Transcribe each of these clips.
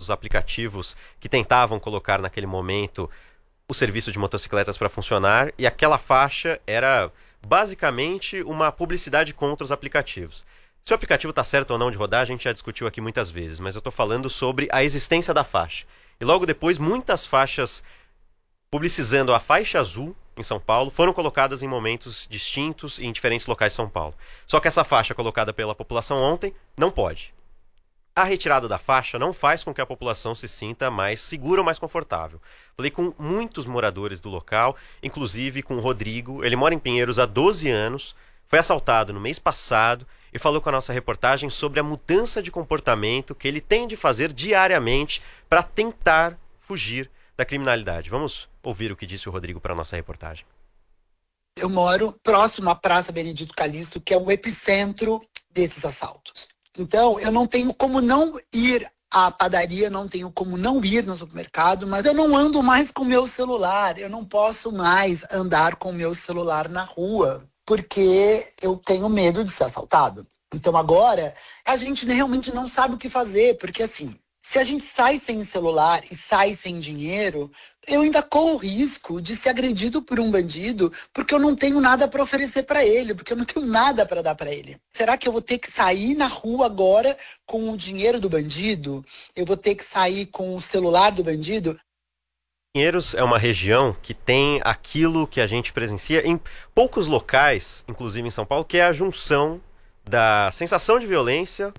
os aplicativos que tentavam colocar naquele momento o serviço de motocicletas para funcionar, e aquela faixa era basicamente uma publicidade contra os aplicativos. Se o aplicativo está certo ou não de rodar, a gente já discutiu aqui muitas vezes, mas eu estou falando sobre a existência da faixa. E logo depois, muitas faixas publicizando a faixa azul em São Paulo foram colocadas em momentos distintos e em diferentes locais de São Paulo. Só que essa faixa colocada pela população ontem não pode. A retirada da faixa não faz com que a população se sinta mais segura ou mais confortável. Falei com muitos moradores do local, inclusive com o Rodrigo. Ele mora em Pinheiros há 12 anos, foi assaltado no mês passado e falou com a nossa reportagem sobre a mudança de comportamento que ele tem de fazer diariamente para tentar fugir da criminalidade. Vamos ouvir o que disse o Rodrigo para a nossa reportagem. Eu moro próximo à Praça Benedito Calixto, que é o epicentro desses assaltos. Então, eu não tenho como não ir à padaria, não tenho como não ir no supermercado, mas eu não ando mais com o meu celular. Eu não posso mais andar com o meu celular na rua, porque eu tenho medo de ser assaltado. Então, agora, a gente realmente não sabe o que fazer, porque assim, se a gente sai sem celular e sai sem dinheiro, eu ainda corro o risco de ser agredido por um bandido porque eu não tenho nada para oferecer para ele, porque eu não tenho nada para dar para ele. Será que eu vou ter que sair na rua agora com o dinheiro do bandido? Eu vou ter que sair com o celular do bandido? Pinheiros é uma região que tem aquilo que a gente presencia em poucos locais, inclusive em São Paulo, que é a junção da sensação de violência.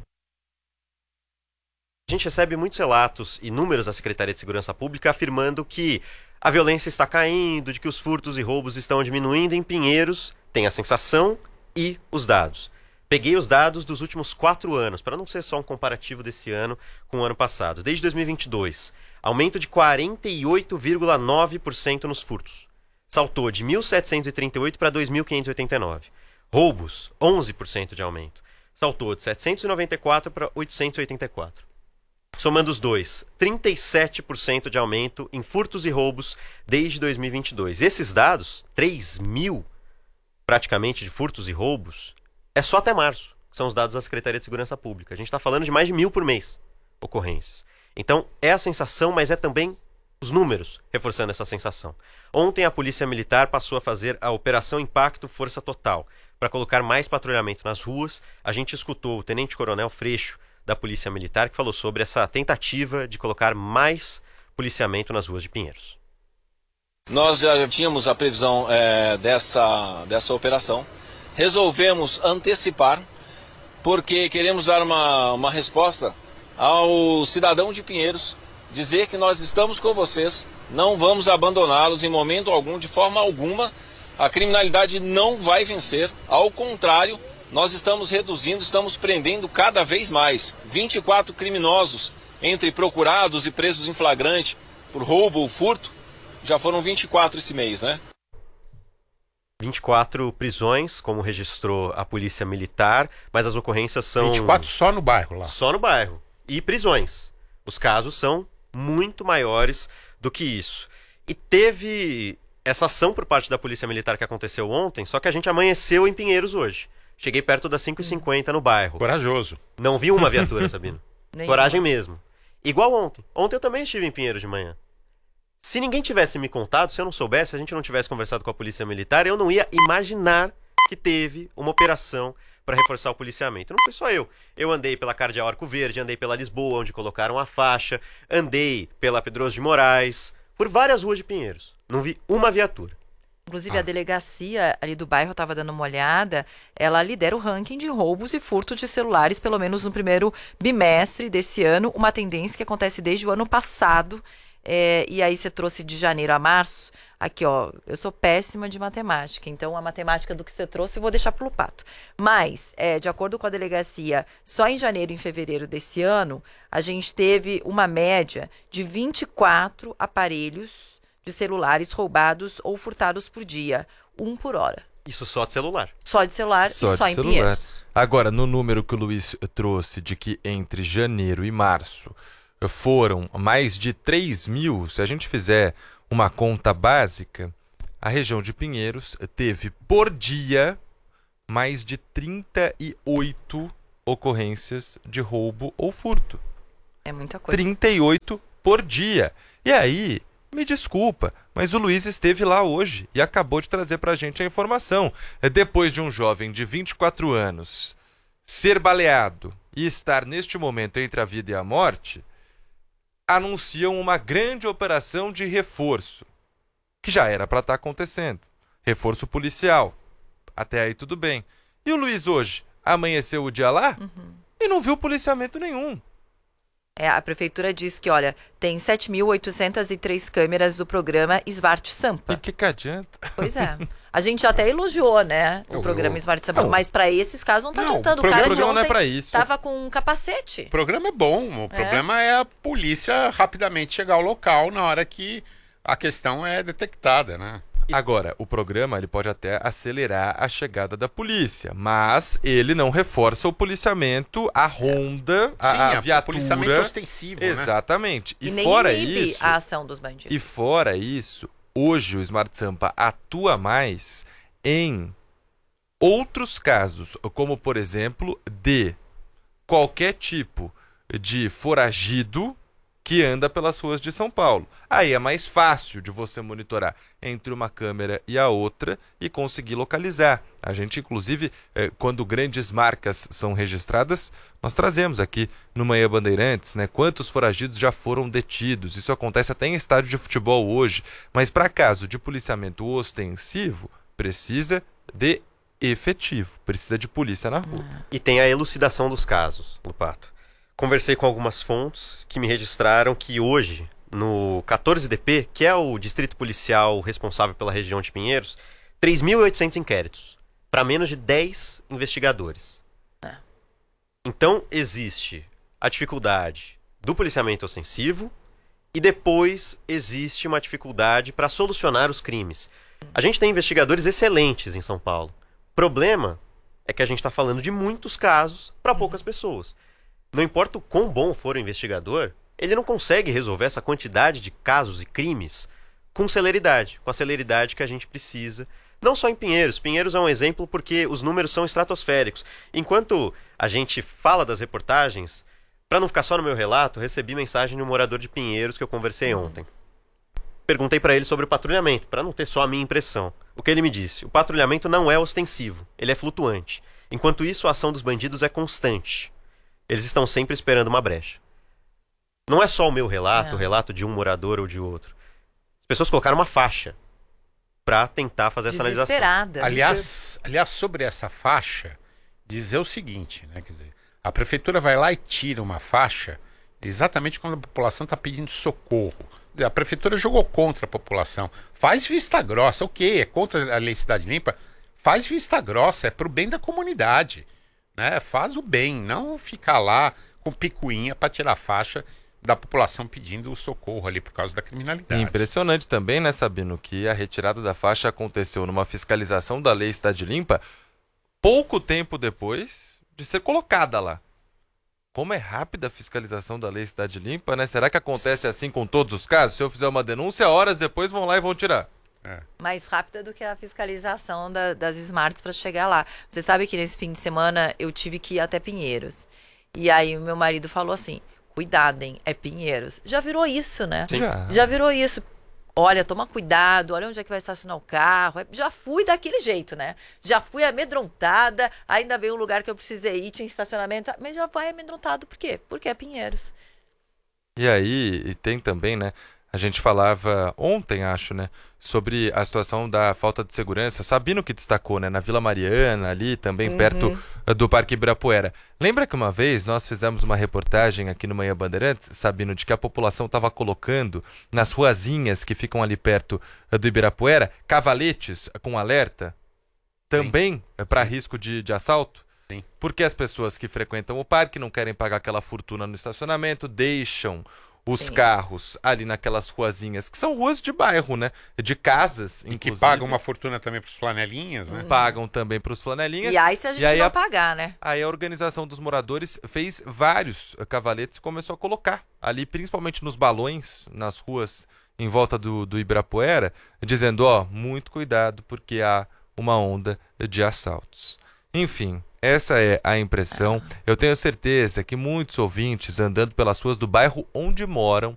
A gente recebe muitos relatos e números da Secretaria de Segurança Pública afirmando que a violência está caindo, de que os furtos e roubos estão diminuindo. Em Pinheiros tem a sensação e os dados. Peguei os dados dos últimos 4 anos, para não ser só um comparativo desse ano com o ano passado. Desde 2022, aumento de 48,9% nos furtos. Saltou de 1.738 para 2.589. Roubos, 11% de aumento. Saltou de 794 para 884. Somando os dois, 37% de aumento em furtos e roubos desde 2022. Esses dados, 3.000 praticamente de furtos e roubos, é só até março, que são os dados da Secretaria de Segurança Pública. A gente está falando de mais de 1.000 por mês ocorrências. Então, é a sensação, mas é também os números reforçando essa sensação. Ontem, a Polícia Militar passou a fazer a Operação Impacto Força Total para colocar mais patrulhamento nas ruas. A gente escutou o Tenente Coronel Freixo, da Polícia Militar, que falou sobre essa tentativa de colocar mais policiamento nas ruas de Pinheiros. Nós já tínhamos a previsão dessa operação. Resolvemos antecipar, porque queremos dar uma resposta ao cidadão de Pinheiros, dizer que nós estamos com vocês, não vamos abandoná-los em momento algum, de forma alguma. A criminalidade não vai vencer, ao contrário, nós estamos reduzindo, estamos prendendo cada vez mais. 24 criminosos, entre procurados e presos em flagrante por roubo ou furto, já foram 24 esse mês, né? 24 prisões, como registrou a Polícia Militar, mas as ocorrências são... 24 só no bairro lá. Só no bairro. E prisões. Os casos são muito maiores do que isso. E teve essa ação por parte da Polícia Militar que aconteceu ontem, só que a gente amanheceu em Pinheiros hoje. Cheguei perto das 5h50 no bairro. Corajoso. Não vi uma viatura, Sabino. Coragem mesmo. Igual ontem. Ontem eu também estive em Pinheiros de manhã. Se ninguém tivesse me contado, se eu não soubesse, se a gente não tivesse conversado com a Polícia Militar, eu não ia imaginar que teve uma operação para reforçar o policiamento. Não foi só eu. Eu andei pela Cardeal Arco Verde, andei pela Lisboa, onde colocaram a faixa, andei pela Pedroso de Moraes, por várias ruas de Pinheiros. Não vi uma viatura. Inclusive, a delegacia ali do bairro, eu estava dando uma olhada, ela lidera o ranking de roubos e furtos de celulares, pelo menos no primeiro bimestre desse ano, uma tendência que acontece desde o ano passado. E aí você trouxe de janeiro a março. Aqui, ó, eu sou péssima de matemática, então a matemática do que você trouxe eu vou deixar pro pato. Mas, de acordo com a delegacia, só em janeiro e em fevereiro desse ano, a gente teve uma média de 24 aparelhos de celulares roubados ou furtados por dia, 1 por hora. Isso só de celular. Só de celular Só e só de em celular. Pinheiros. Agora, no número que o Luiz trouxe de que entre janeiro e março foram mais de 3.000, se a gente fizer uma conta básica, a região de Pinheiros teve por dia mais de 38 ocorrências de roubo ou furto. É muita coisa. 38 por dia. E aí, me desculpa, mas o Luiz esteve lá hoje e acabou de trazer pra gente a informação. Depois de um jovem de 24 anos ser baleado e estar neste momento entre a vida e a morte, anunciam uma grande operação de reforço, que já era para estar acontecendo. Reforço policial. Até aí tudo bem. E o Luiz hoje amanheceu o dia lá e não viu policiamento nenhum. A prefeitura diz que, olha, tem 7.803 câmeras do programa Smart Sampa. E que adianta? Pois é. A gente até elogiou, né, o programa Smart Sampa, mas para esses casos não tá adiantando. O cara de programa não é ontem pra isso. tava com um capacete. O programa é bom, o problema é a polícia rapidamente chegar ao local na hora que a questão é detectada, né? Agora, o programa ele pode até acelerar a chegada da polícia, mas ele não reforça o policiamento, a ronda, a viatura. O policiamento ostensivo, exatamente. E nem fora inibe isso, a ação dos bandidos. E fora isso, hoje o Smart Sampa atua mais em outros casos, como por exemplo, de qualquer tipo de foragido que anda pelas ruas de São Paulo. Aí é mais fácil de você monitorar entre uma câmera e a outra e conseguir localizar. A gente, inclusive, quando grandes marcas são registradas, nós trazemos aqui no Manhã Bandeirantes, né, quantos foragidos já foram detidos. Isso acontece até em estádio de futebol hoje. Mas para caso de policiamento ostensivo, precisa de efetivo, precisa de polícia na rua. E tem a elucidação dos casos, Lupato. Conversei com algumas fontes que me registraram que hoje, no 14DP, que é o distrito policial responsável pela região de Pinheiros, 3.800 inquéritos para menos de 10 investigadores. Então, existe a dificuldade do policiamento ostensivo e depois existe uma dificuldade para solucionar os crimes. A gente tem investigadores excelentes em São Paulo. O problema é que a gente está falando de muitos casos para poucas pessoas. Não importa o quão bom for o investigador, ele não consegue resolver essa quantidade de casos e crimes com celeridade, com a celeridade que a gente precisa. Não só em Pinheiros. Pinheiros é um exemplo porque os números são estratosféricos. Enquanto a gente fala das reportagens, para não ficar só no meu relato, recebi mensagem de um morador de Pinheiros que eu conversei ontem. Perguntei para ele sobre o patrulhamento, para não ter só a minha impressão. O que ele me disse? O patrulhamento não é ostensivo, ele é flutuante. Enquanto isso, a ação dos bandidos é constante. Eles estão sempre esperando uma brecha. Não é só o meu relato, o relato de um morador ou de outro. As pessoas colocaram uma faixa para tentar fazer essa analisação. Aliás, sobre essa faixa, dizer o seguinte, né? Quer dizer, a prefeitura vai lá e tira uma faixa exatamente quando a população está pedindo socorro. A prefeitura jogou contra a população. Faz vista grossa, ok, é contra a lei Cidade Limpa. Faz vista grossa, é pro bem da comunidade. Né? Faz o bem, não ficar lá com picuinha para tirar a faixa da população pedindo socorro ali por causa da criminalidade. Impressionante também, né, Sabino, que a retirada da faixa aconteceu numa fiscalização da lei Cidade Limpa pouco tempo depois de ser colocada lá. Como é rápida a fiscalização da lei Cidade Limpa, né? Será que acontece assim com todos os casos? Se eu fizer uma denúncia, horas depois vão lá e vão tirar. Mais rápida do que a fiscalização das Smarts para chegar lá. Você sabe que nesse fim de semana eu tive que ir até Pinheiros. E aí o meu marido falou assim, cuidado, hein, é Pinheiros. Já virou isso, né? Sim. Já virou isso. Olha, toma cuidado, olha onde é que vai estacionar o carro. Já fui daquele jeito, né? Já fui amedrontada, ainda veio um lugar que eu precisei ir, tinha estacionamento, mas já vai amedrontado. Por quê? Porque é Pinheiros. E aí, e tem também, né? A gente falava ontem, acho, né? Sobre a situação da falta de segurança. Sabino que destacou, né? Na Vila Mariana, ali também perto do Parque Ibirapuera. Lembra que uma vez nós fizemos uma reportagem aqui no Manhã Bandeirantes, Sabino, de que a população estava colocando nas ruazinhas que ficam ali perto do Ibirapuera cavaletes com alerta? Também para risco de assalto? Sim. Porque as pessoas que frequentam o parque não querem pagar aquela fortuna no estacionamento, deixam os carros ali naquelas ruazinhas, que são ruas de bairro, né? De casas, e inclusive. que pagam uma fortuna também para os flanelinhas, né? Pagam também para os flanelinhas. E aí se a gente não pagar, né? Aí a organização dos moradores fez vários cavaletes e começou a colocar ali, principalmente nos balões, nas ruas em volta do Ibirapuera, dizendo, muito cuidado, porque há uma onda de assaltos. Enfim, Essa é a impressão. Eu tenho certeza que muitos ouvintes andando pelas ruas do bairro onde moram